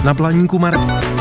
Na Blaníku Marek.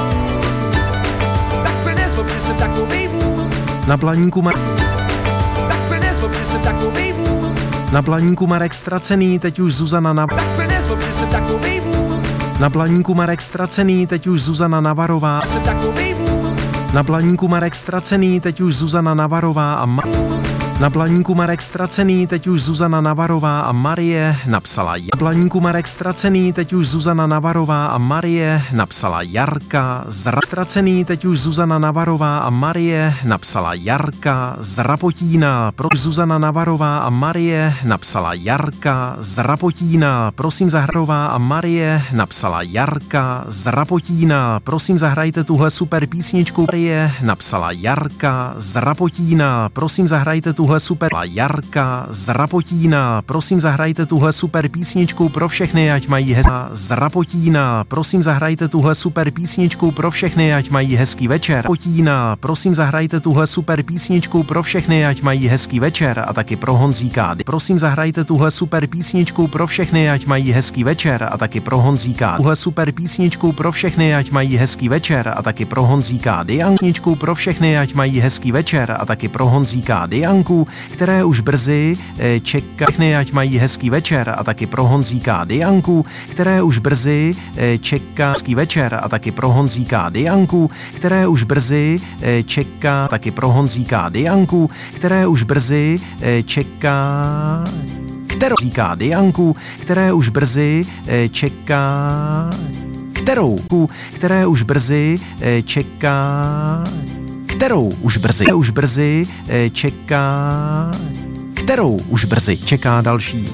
Tak se nezlob, že jsem takovej vůl. Na Blaníku Marek. Tak se nezlob, že jsem takovej vůl. Na Blaníku Marek ztracený, teď už Zuzana na... Tak se nezlob, že jsem takovej vůl. Na Blaníku Marek ztracený, teď už Zuzana Navarová. Že jsem takovej vůl. Na Blaníku Marek ztracený, teď už Zuzana Navarová a Na Blaníku Marek ztracený, teď už Zuzana Navarová a Marie napsala Na Blaníku Marek ztracený, teď už Zuzana Navarová a Marie napsala Jarka ztracený, teď už Zuzana Navarová a Marie napsala Jarka z Rapotína. Zuzana Navarová a Marie napsala Jarka z Rapotína. Prosím Zahrová a Marie napsala Jarka z Rapotína. Prosím zahrajte tuhle super písničku. Marie napsala Jarka z Rapotína. Prosím zahrajte tuhle super Jarka z Rapotína. Prosím zahrajte tuhle super písničku pro všechny, ať mají z Rapotína. Prosím zahrajte tuhle super písničku pro všechny, ať mají hezký večer. Rapotína. Prosím zahrajte tuhle super písničku pro všechny, ať mají hezký večer a taky pro Honzíka. Prosím zahrajte tuhle super písničku pro všechny, ať mají hezký večer a taky pro Honzíka. Tuhle super písničku pro všechny, ať mají hezký večer a taky pro Honzíka. Písničku pro všechny, ať mají hezký večer a taky pro Honzíka Dianku, které už brzy čeká všechny, ať mají hezký večer a taky pro Honzíka Dianku, které už brzy čeká hezký večer a taky pro Honzíka Dianku, které už brzy čeká taky pro Honzíka Dianku, které už brzy čeká kterou říká Dianku, které už brzy čeká které už brzy čeká kterou už brzy čeká kterou už brzy čeká další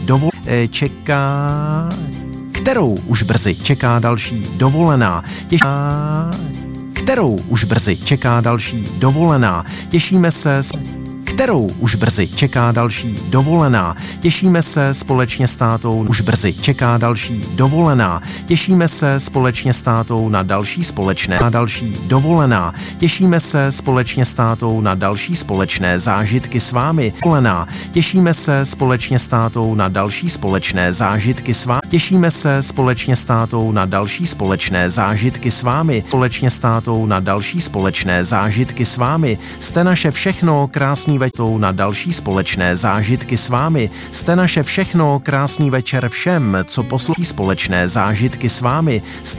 kterou už brzy čeká další dovolená kterou už brzy čeká další dovolená těšíme se kterou už brzy čeká další dovolená. Těšíme se společně s tátou, už brzy čeká další dovolená. Těšíme se společně s tátou na další dovolená. Těšíme se společně s tátou na další společné zážitky s vámi. Těšíme se společně s tátou na další společné zážitky s vámi. Těšíme se společně s tátou na další společné zážitky s vámi. Společně s tátou na další společné zážitky s vámi. Jste naše všechno, krásný večer na další společné zážitky s vámi. Jste naše všechno, krásný večer všem, co poslouchají společné zážitky s vámi.